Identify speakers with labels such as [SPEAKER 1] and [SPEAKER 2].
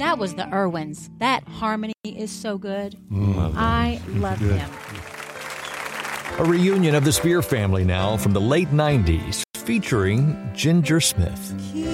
[SPEAKER 1] That was the Irwins. That harmony is so good. I love them.
[SPEAKER 2] A reunion of the Spear family now from the late 90s featuring Ginger Smith.